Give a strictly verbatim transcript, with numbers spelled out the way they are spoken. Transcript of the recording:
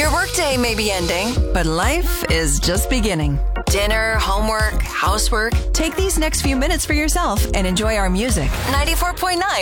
Your workday may be ending, but life is just beginning. Dinner, homework, housework. Take these next few minutes for yourself and enjoy our music. ninety-four point nine